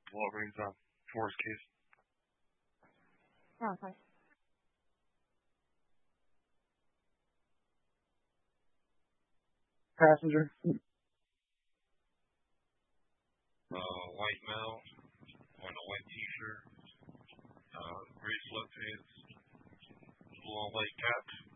Walgreens Forest case. Oh, sorry. Passenger. White male, wearing a white t-shirt, gray sweatpants, blue and white cap.